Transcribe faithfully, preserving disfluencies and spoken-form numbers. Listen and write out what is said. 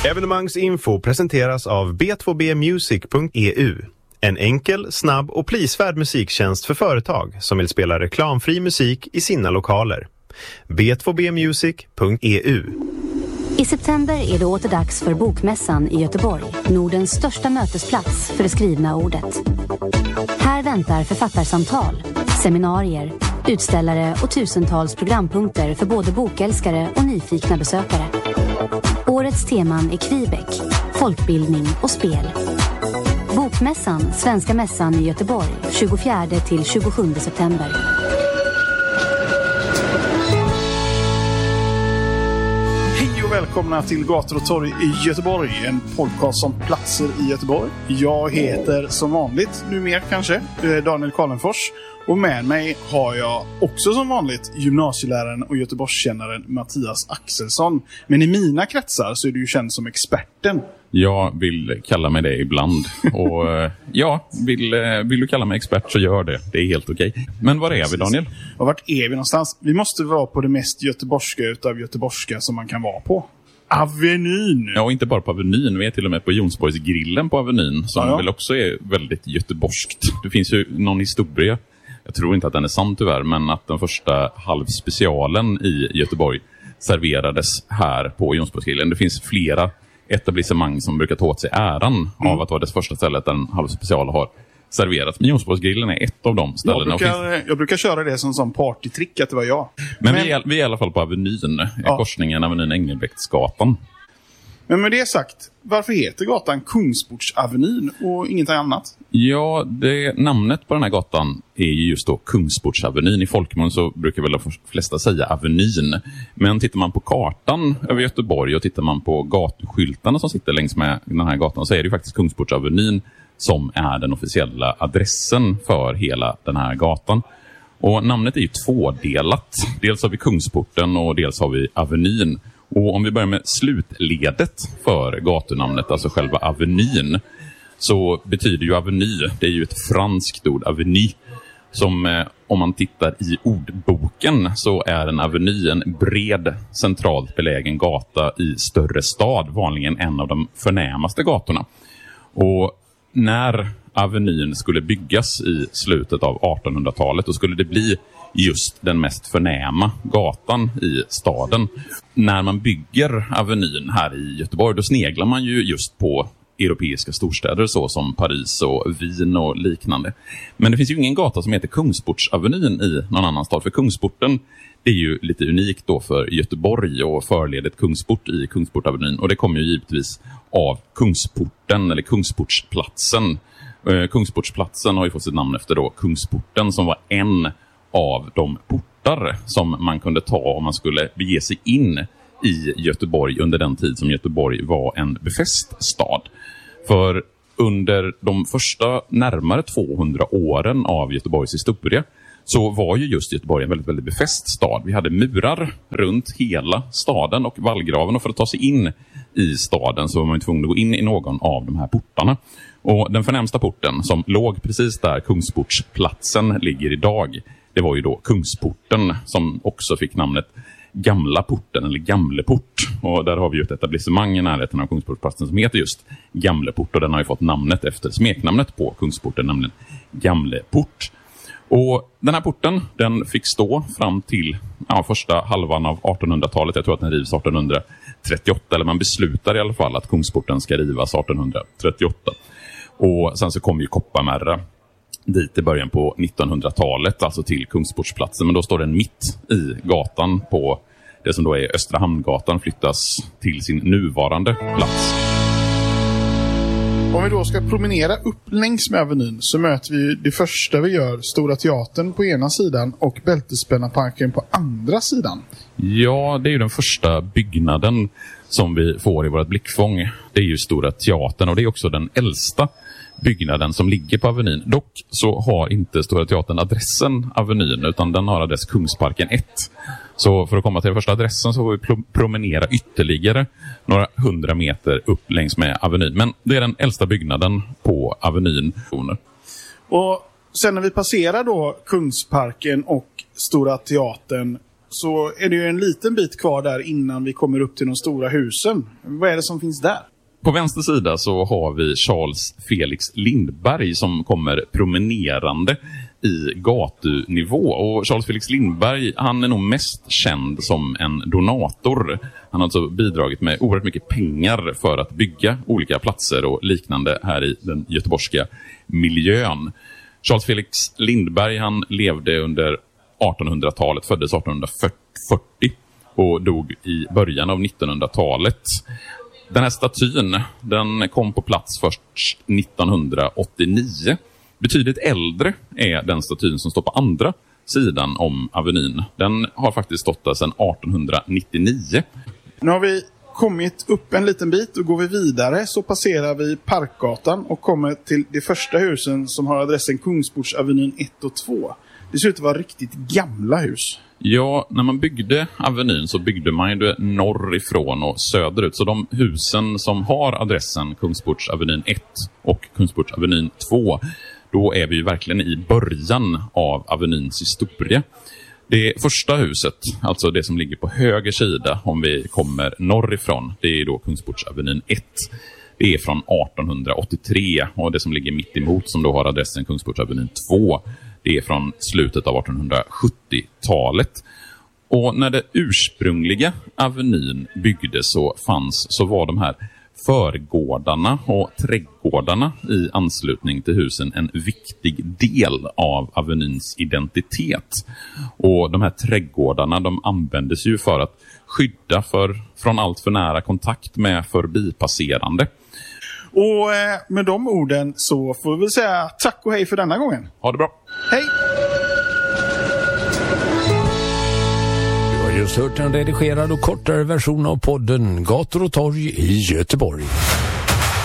Evenemangsinfo presenteras av b två b music punkt e u. En enkel, snabb och prisvärd musiktjänst för företag som vill spela reklamfri musik i sina lokaler. b två b music punkt e u. I september är det åter dags för Bokmässan i Göteborg, Nordens största mötesplats för det skrivna ordet. Här väntar författarsamtal, seminarier, utställare och tusentals programpunkter för både bokälskare och nyfikna besökare. Årets teman är Kvibek, folkbildning och spel. Bokmässan, Svenska mässan i Göteborg, tjugofjärde till tjugosjunde september. Hej och välkomna till Gator och torg i Göteborg, en podcast om platser i Göteborg. Jag heter som vanligt, nu mer kanske, Daniel Karlenfors. Och med mig har jag också som vanligt gymnasieläraren och Göteborgskännaren Mattias Axelsson. Men i mina kretsar så är du ju känd som experten. Jag vill kalla mig det ibland. Och ja, vill, vill du kalla mig expert så gör det. Det är helt okej. Men var är Precis. vi, Daniel? Och vart är vi någonstans? Vi måste vara på det mest göteborgska utav göteborgska som man kan vara på. Avenyn. Ja, och inte bara på Avenyn. Vi är till och med på Jonsborgsgrillen på Avenyn. Som ja, ja. väl också är väldigt göteborgskt. Det finns ju någon historia. Jag tror inte att den är sann tyvärr, men att den första halvspecialen i Göteborg serverades här på Jonsborgsgrillen. Det finns flera etablissemang som brukar ta åt sig äran mm. av att vara det första stället där en halvspecial har serverats. Men Jonsborgsgrillen är ett av de ställena. Jag brukar, jag brukar köra det som sån partytrick att det var jag. Men, men... Vi, är, vi är i alla fall på Avenyn, ja. korsningen Avenyn Engelbrektsgatan. Men med det sagt, varför heter gatan Kungsportsavenyn och inget annat? Ja, det, namnet på den här gatan är ju just då Kungsportsavenyn. I folkmun så brukar väl de flesta säga Avenyn. Men tittar man på kartan över Göteborg och tittar man på gatuskyltarna som sitter längs med den här gatan så är det ju faktiskt Kungsportsavenyn som är den officiella adressen för hela den här gatan. Och namnet är ju tvådelat. Dels har vi Kungsporten och dels har vi Avenyn. Och om vi börjar med slutledet för gatunamnet, alltså själva Avenyn, så betyder ju aveny, det är ju ett franskt ord, aveny, som eh, om man tittar i ordboken så är en aveny en bred, centralt belägen gata i större stad, vanligen en av de förnämaste gatorna. Och när Avenyn skulle byggas i slutet av artonhundratalet, då skulle det bli just den mest förnäma gatan i staden. När man bygger Avenyn här i Göteborg, då sneglar man ju just på europeiska storstäder så som Paris och Wien och liknande. Men det finns ju ingen gata som heter Kungsportsavenyn i någon annan stad. För Kungsporten, det är ju lite unikt då för Göteborg och förledet Kungsport i Kungsportavenyn. Och det kommer ju givetvis av Kungsporten eller Kungsportsplatsen. Kungsportsplatsen har ju fått sitt namn efter då Kungsporten som var en av de portar som man kunde ta om man skulle bege sig in i Göteborg under den tid som Göteborg var en befäst stad. För under de första närmare tvåhundra åren av Göteborgs historia så var ju just Göteborg en väldigt, väldigt befäst stad. Vi hade murar runt hela staden och vallgraven, och för att ta sig in i staden så var man tvungen att gå in i någon av de här portarna. Och den förnämsta porten som låg precis där Kungsportsplatsen ligger idag, det var ju då Kungsporten som också fick namnet Gamla porten eller Gamleport. Och där har vi ju ett etablissemang i närheten av Kungsportsplatsen som heter just Gamleport. Och den har ju fått namnet efter smeknamnet på Kungsporten, nämligen Gamleport. Och den här porten, den fick stå fram till ja, första halvan av artonhundratalet. Jag tror att den rivs artonhundratrettioåtta, eller man beslutar i alla fall att Kungsporten ska rivas artonhundratrettioåtta. Och sen så kom ju Kopparmärra dit i början på nittonhundratalet, alltså till Kungsportsplatsen. Men då står den mitt i gatan på det som då är Östra Hamngatan, flyttas till sin nuvarande plats. Om vi då ska promenera upp längs med Avenyn så möter vi det första vi gör, Stora Teatern på ena sidan och Bältespännarparken på andra sidan. Ja, det är ju den första byggnaden som vi får i vårt blickfång. Det är ju Stora Teatern, och det är också den äldsta byggnaden som ligger på Avenyn. Dock så har inte Stora Teatern adressen Avenyn, utan den har adress Kungsparken ett. Så för att komma till den första adressen så får vi pl- promenera ytterligare några hundra meter upp längs med Avenyn. Men det är den äldsta byggnaden på Avenyn. Och sen när vi passerar då Kungsparken och Stora Teatern, så är det ju en liten bit kvar där innan vi kommer upp till de stora husen. Vad är det som finns där? På vänster sida så har vi Charles Felix Lindberg som kommer promenerande i gatunivå. Och Charles Felix Lindberg, han är nog mest känd som en donator. Han har alltså bidragit med oerhört mycket pengar för att bygga olika platser och liknande här i den göteborgska miljön. Charles Felix Lindberg, han levde under artonhundratalet, föddes arton fyrtio och dog i början av nittonhundratalet. Den här statyn, den kom på plats först nittonhundraåttionio. Betydligt äldre är den statyn som står på andra sidan om Avenyn. Den har faktiskt stått där sedan artonhundranittionio. Nu har vi kommit upp en liten bit och går vi vidare så passerar vi Parkgatan och kommer till de första husen som har adressen Kungsportsavenyn ett och två. Det ser ut att vara riktigt gamla hus. Ja, när man byggde Avenyn så byggde man ju det norrifrån och söderut. Så de husen som har adressen Kungsportsavenyn ett och Kungsportsavenyn två, då är vi ju verkligen i början av Avenyns historia. Det första huset, alltså det som ligger på höger sida om vi kommer norrifrån, det är då Kungsportsavenyn ett. Det är från artonhundraåttiotre och det som ligger mitt emot som då har adressen Kungsportsavenyn två, det är från slutet av artonhundrasjuttiotalet. Och när det ursprungliga Avenyn byggdes så fanns så var de här förgårdarna och trädgårdarna i anslutning till husen en viktig del av Avenyns identitet. Och de här trädgårdarna, de användes ju för att skydda för, från allt för nära kontakt med förbipasserande. Och eh, med de orden så får vi säga tack och hej för denna gången. Ha det bra. Hej! Du har just hört en redigerad och kortare version av podden Gator och torg i Göteborg.